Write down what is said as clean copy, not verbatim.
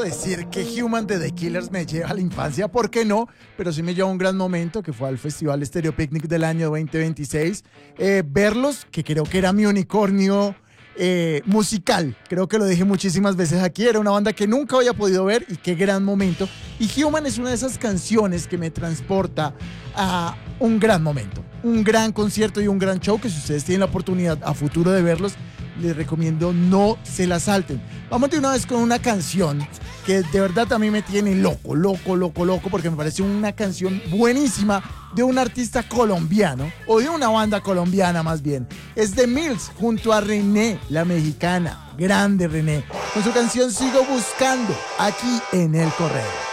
decir que Human de The Killers me lleva a la infancia, ¿por qué no? Pero sí me lleva a un gran momento que fue al Festival Stereo Picnic del año 2026. Verlos, que creo que era mi unicornio musical, creo que lo dije muchísimas veces aquí, era una banda que nunca había podido ver y qué gran momento. Y Human es una de esas canciones que me transporta a un gran momento, un gran concierto y un gran show que si ustedes tienen la oportunidad a futuro de verlos, les recomiendo no se la salten. Vamos de una vez con una canción que de verdad a mí me tiene loco, porque me parece una canción buenísima de un artista colombiano, o de una banda colombiana más bien. Es The Mills junto a René, la mexicana, grande René, con su canción Sigo Buscando, aquí en El Correo.